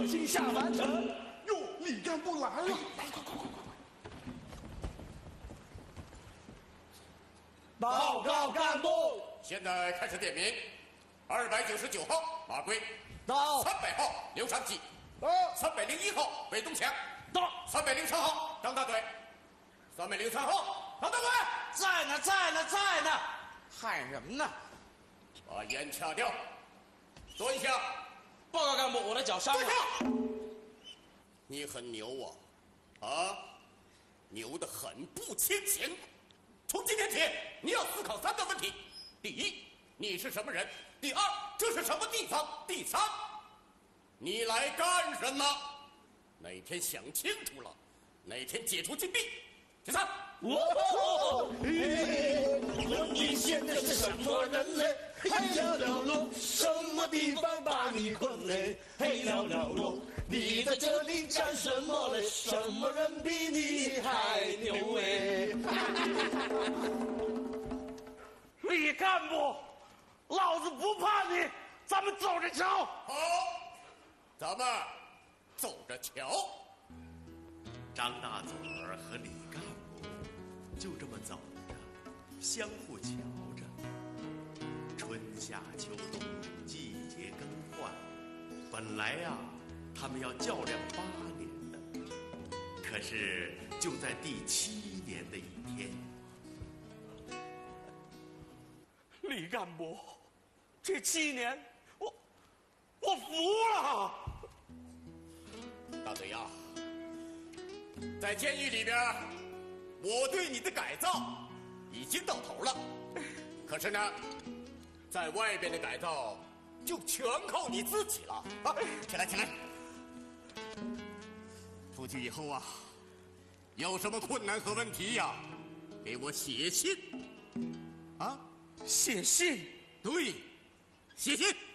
恶心下凡尘。 哟，李干部来了！ 来，快！报告干部， 现在开始点名。299号马贵， 到。 300号刘长吉， 到。 301号韦东强， 到。 303号张大嘴，303号唐大嘴， 在呢，喊什么呢？ 把烟掐掉，蹲下。 报告干部，我的脚伤了。 蹲下。你很牛啊，牛得很不清醒。从今天起，你要思考3个问题：第一，你是什么人？第二，这是什么地方？第三，你来干什么？哪天想清楚了，哪天解除禁闭。第三， 你现在是什么人嘞？嘿了了喽，什么地方把你困嘞？嘿了了喽，你在这里干什么嘞？什么人比你还牛哎？ 李干部，老子不怕你，咱们走着瞧。 好，咱们走着瞧。 张大嘴儿和李干部就这么走着，相互瞧着。春夏秋冬，季节更换。本来呀，他们要较量8年的，可是就在第7年的一天， 李干部，这7年，我服了。 大嘴呀，在监狱里边，我对你的改造已经到头了。可是呢，在外边的改造就全靠你自己了。啊，起来！出去以后啊，有什么困难和问题呀，给我写信。啊， 写信？ 对，写信。